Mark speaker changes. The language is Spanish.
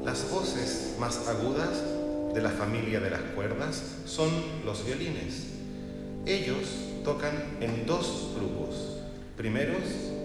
Speaker 1: Las voces más agudas de la familia de las cuerdas son los violines. Ellos tocan en dos grupos. Primeros